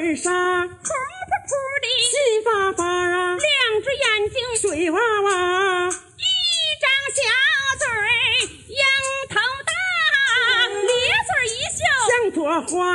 嘴沙， 噗噗噗的， 细发发啊， 两只眼睛， 水洼洼， 一张小嘴，樱桃大，咧嘴一笑， 像朵花。